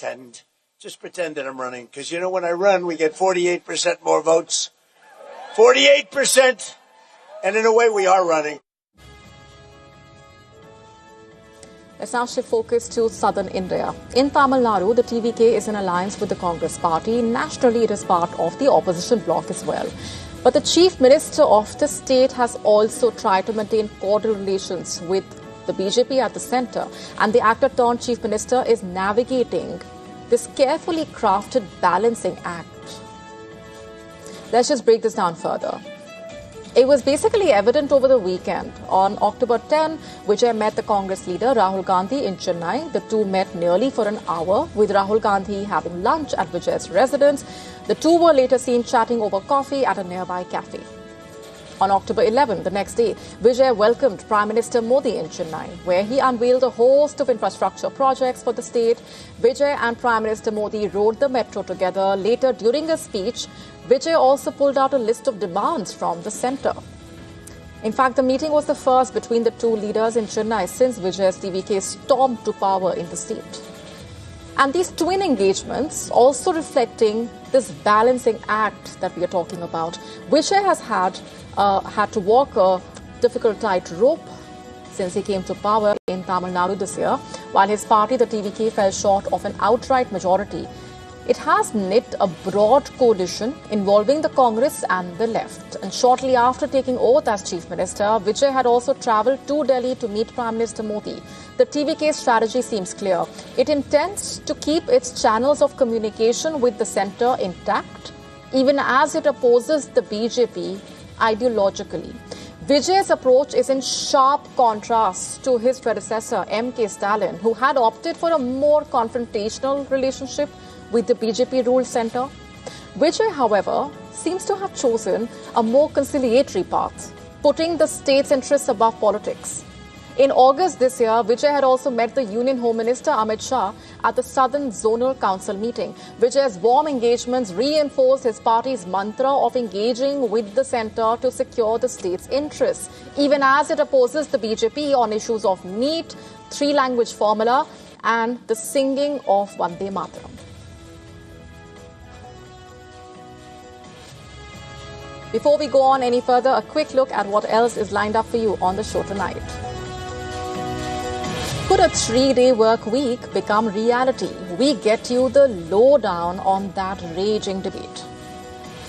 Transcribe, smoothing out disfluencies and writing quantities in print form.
pretend. Just pretend that I'm running. Because, when I run, we get 48% more votes. 48%! And in a way, we are running. Let's now shift focus to southern India. In Tamil Nadu, the TVK is in alliance with the Congress party. Nationally, it is part of the opposition bloc as well. But the chief minister of the state has also tried to maintain cordial relations with the BJP at the centre. And the actor-turned chief minister is navigating this carefully crafted balancing act. Let's just break this down further. It was basically evident over the weekend. On October 10, Vijay met the Congress leader Rahul Gandhi in Chennai. The two met nearly for an hour, with Rahul Gandhi having lunch at Vijay's residence. The two were later seen chatting over coffee at a nearby cafe. On October 11, the next day, Vijay welcomed Prime Minister Modi in Chennai, where he unveiled a host of infrastructure projects for the state. Vijay and Prime Minister Modi rode the metro together. Later, during a speech, Vijay also pulled out a list of demands from the centre. In fact, the meeting was the first between the two leaders in Chennai since Vijay's TVK stormed to power in the state. And these twin engagements also reflecting this balancing act that we are talking about. Vijay has had to walk a difficult tightrope since he came to power in Tamil Nadu this year, while his party, the TVK, fell short of an outright majority. It has knit a broad coalition involving the Congress and the left. And shortly after taking oath as Chief Minister, Vijay had also travelled to Delhi to meet Prime Minister Modi. The TVK strategy seems clear. It intends to keep its channels of communication with the centre intact, even as it opposes the BJP ideologically. Vijay's approach is in sharp contrast to his predecessor, M.K. Stalin, who had opted for a more confrontational relationship with the BJP-ruled centre. Vijay, however, seems to have chosen a more conciliatory path, putting the state's interests above politics. In August this year, Vijay had also met the Union Home Minister Amit Shah at the Southern Zonal Council meeting. Vijay's warm engagements reinforced his party's mantra of engaging with the centre to secure the state's interests, even as it opposes the BJP on issues of NEET, three-language formula, and the singing of Vande Mataram. Before we go on any further, a quick look at what else is lined up for you on the show tonight. Could a 3-day work week become reality? We get you the lowdown on that raging debate.